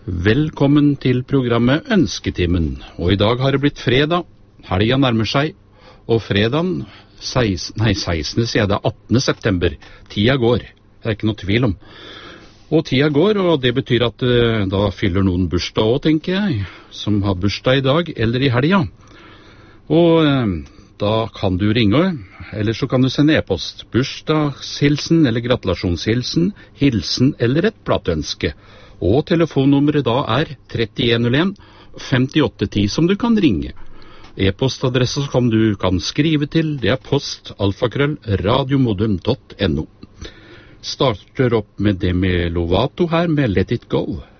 Velkommen til programmet Ønsketimen, og i dag har det blitt fredag, helga nærmer seg, og fredagen 16. sier det 18. september, tida går, det er ikke noe tvil om. Og tida går, og det betyr at da fyller noen bursdag også, tenker jeg, som har bursdag i dag eller i helga. Og da kan du ringe, eller så kan du sende e-post, bursdagshilsen eller gratulasjonshilsen, hilsen eller et plateønske. Og telefonnummeret da er 3101 5810 som du kan ringe. E-postadresse som du kan skrive til, det er post@radiomodum.no. Starter opp med Demi Lovato her med Let It Go.